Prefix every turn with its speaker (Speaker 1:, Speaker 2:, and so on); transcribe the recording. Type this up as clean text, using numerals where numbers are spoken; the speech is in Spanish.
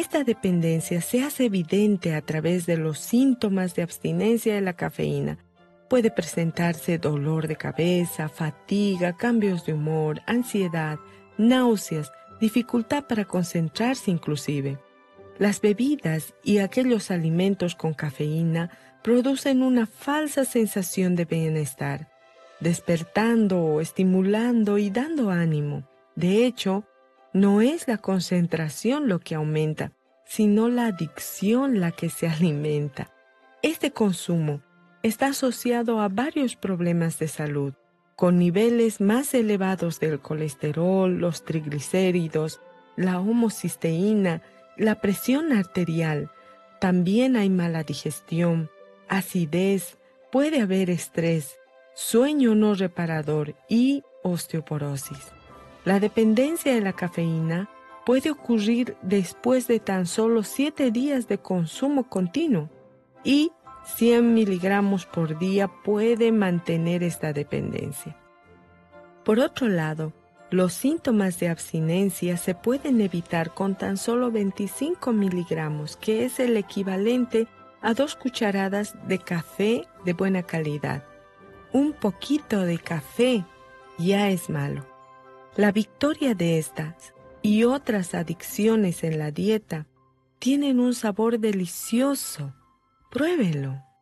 Speaker 1: Esta dependencia se hace evidente a través de los síntomas de abstinencia de la cafeína. Puede presentarse dolor de cabeza, fatiga, cambios de humor, ansiedad, náuseas, dificultad para concentrarse inclusive. Las bebidas y aquellos alimentos con cafeína producen una falsa sensación de bienestar, despertando, estimulando y dando ánimo. De hecho, no es la concentración lo que aumenta, sino la adicción la que se alimenta. Este consumo está asociado a varios problemas de salud, con niveles más elevados del colesterol, los triglicéridos, la homocisteína, la presión arterial. También hay mala digestión, acidez, puede haber estrés, sueño no reparador y osteoporosis. La dependencia de la cafeína puede ocurrir después de tan solo 7 días de consumo continuo y 100 miligramos por día puede mantener esta dependencia. Por otro lado, los síntomas de abstinencia se pueden evitar con tan solo 25 miligramos, que es el equivalente a 2 cucharadas de café de buena calidad. Un poquito de café ya es malo. La victoria de estas y otras adicciones en la dieta tienen un sabor delicioso. Pruébelo.